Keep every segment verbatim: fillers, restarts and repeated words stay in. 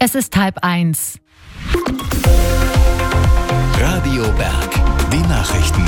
Es ist halb eins. Radio Berg, die Nachrichten.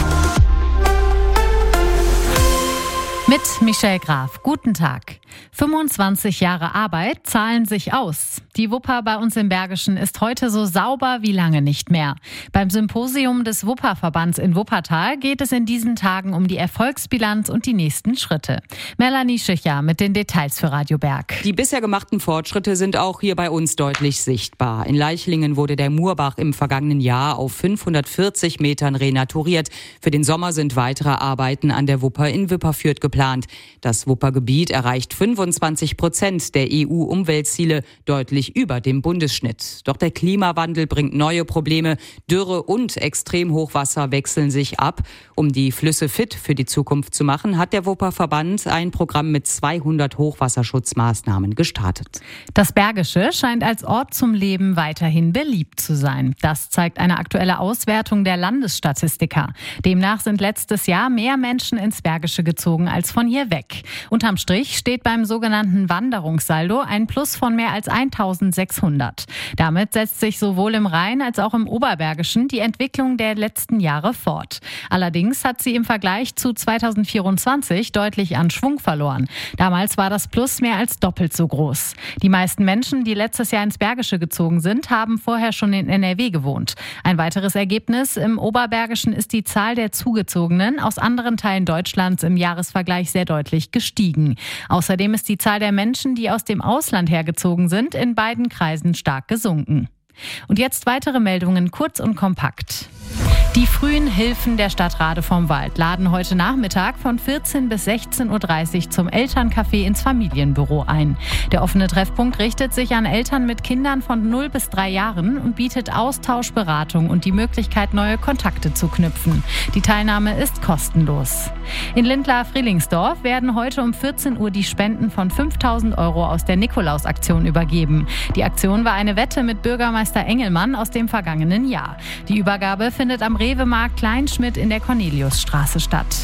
Mit Michelle Graf. Guten Tag. fünfundzwanzig Jahre Arbeit zahlen sich aus. Die Wupper bei uns im Bergischen ist heute so sauber wie lange nicht mehr. Beim Symposium des Wupperverbands in Wuppertal geht es in diesen Tagen um die Erfolgsbilanz und die nächsten Schritte. Melanie Schicher mit den Details für Radio Berg. Die bisher gemachten Fortschritte sind auch hier bei uns deutlich sichtbar. In Leichlingen wurde der Murbach im vergangenen Jahr auf fünfhundertvierzig Metern renaturiert. Für den Sommer sind weitere Arbeiten an der Wupper in Wipperfürth geplant. Das Wuppergebiet erreicht fünfundzwanzig Prozent der E U-Umweltziele, deutlich über dem Bundesschnitt. Doch der Klimawandel bringt neue Probleme. Dürre und Extremhochwasser wechseln sich ab. Um die Flüsse fit für die Zukunft zu machen, hat der Wupperverband ein Programm mit zweihundert Hochwasserschutzmaßnahmen gestartet. Das Bergische scheint als Ort zum Leben weiterhin beliebt zu sein. Das zeigt eine aktuelle Auswertung der Landesstatistiker. Demnach sind letztes Jahr mehr Menschen ins Bergische gezogen als von hier weg. Unterm Strich steht beim sogenannten Wanderungssaldo ein Plus von mehr als eintausendsechshundert. Damit setzt sich sowohl im Rhein als auch im Oberbergischen die Entwicklung der letzten Jahre fort. Allerdings hat sie im Vergleich zu zweitausendvierundzwanzig deutlich an Schwung verloren. Damals war das Plus mehr als doppelt so groß. Die meisten Menschen, die letztes Jahr ins Bergische gezogen sind, haben vorher schon in N R W gewohnt. Ein weiteres Ergebnis: Im Oberbergischen ist die Zahl der Zugezogenen aus anderen Teilen Deutschlands im Jahresvergleich sehr deutlich gestiegen. Außerdem ist die Zahl der Menschen, die aus dem Ausland hergezogen sind, in beiden Kreisen stark gesunken. Und jetzt weitere Meldungen kurz und kompakt. Die frühen Hilfen der Stadt Rade vom Wald laden heute Nachmittag von vierzehn bis sechzehn Uhr dreißig zum Elterncafé ins Familienbüro ein. Der offene Treffpunkt richtet sich an Eltern mit Kindern von null bis drei Jahren und bietet Austausch, Beratung und die Möglichkeit, neue Kontakte zu knüpfen. Die Teilnahme ist kostenlos. In Lindlar-Frielingsdorf werden heute um vierzehn Uhr die Spenden von fünftausend Euro aus der Nikolaus-Aktion übergeben. Die Aktion war eine Wette mit Bürgermeister Engelmann aus dem vergangenen Jahr. Die Übergabe findet am Rewe-Markt Kleinschmidt in der Corneliusstraße statt.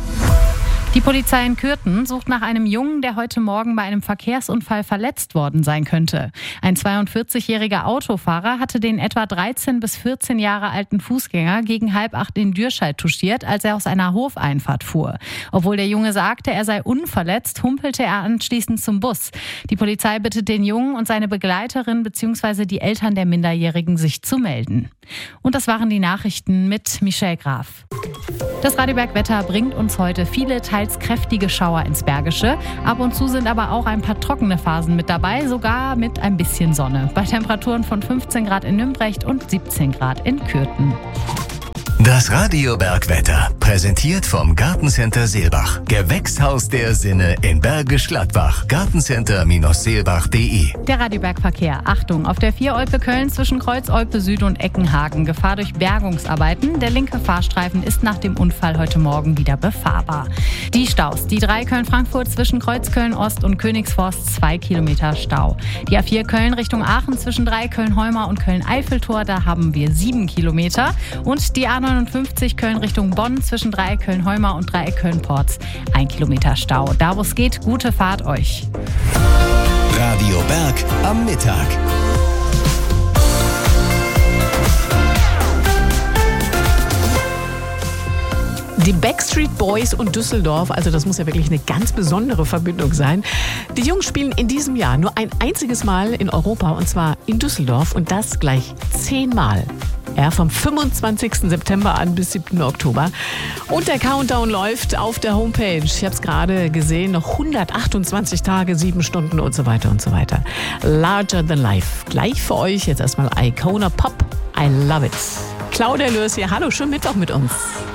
Die Polizei in Kürten sucht nach einem Jungen, der heute Morgen bei einem Verkehrsunfall verletzt worden sein könnte. Ein zweiundvierzigjähriger Autofahrer hatte den etwa dreizehn bis vierzehn Jahre alten Fußgänger gegen halb acht in Dürscheid touchiert, als er aus einer Hofeinfahrt fuhr. Obwohl der Junge sagte, er sei unverletzt, humpelte er anschließend zum Bus. Die Polizei bittet den Jungen und seine Begleiterin bzw. die Eltern der Minderjährigen, sich zu melden. Und das waren die Nachrichten mit Michelle Graf. Das Radio Berg Wetter bringt uns heute viele teils kräftige Schauer ins Bergische. Ab und zu sind aber auch ein paar trockene Phasen mit dabei, sogar mit ein bisschen Sonne. Bei Temperaturen von fünfzehn Grad in Nümbrecht und siebzehn Grad in Kürten. Das Radio Berg Wetter, präsentiert vom Gartencenter Seelbach. Gewächshaus der Sinne in Bergisch Gladbach. Gartencenter Seelbach punkt de. Der Radio Berg Verkehr. Achtung, auf der vier Olpe Köln zwischen Kreuz Olpe Süd und Eckenhagen. Gefahr durch Bergungsarbeiten. Der linke Fahrstreifen ist nach dem Unfall heute Morgen wieder befahrbar. Die Staus. Die drei Köln-Frankfurt zwischen Kreuzköln Ost und Königsforst, zwei Kilometer Stau. Die A vier Köln Richtung Aachen zwischen drei Köln-Heuma und Köln-Eiffeltor, da haben wir sieben Kilometer. Und die A neunundfünfzig Köln Richtung Bonn zwischen Dreieck Köln-Heuma und Dreieck Köln-Porz. Ein Kilometer Stau. Da wo es geht, gute Fahrt euch. Radio Berg am Mittag. Die Backstreet Boys und Düsseldorf, also das muss ja wirklich eine ganz besondere Verbindung sein. Die Jungs spielen in diesem Jahr nur ein einziges Mal in Europa, und zwar in Düsseldorf, und das gleich zehnmal. Ja, vom fünfundzwanzigsten September an bis siebten Oktober. Und der Countdown läuft auf der Homepage. Ich habe es gerade gesehen, noch hundertachtundzwanzig Tage, sieben Stunden und so weiter und so weiter. Larger than life. Gleich für euch jetzt erstmal Icona Pop. I love it. Claudia Lörs hier. Hallo, schönen Mittwoch mit uns.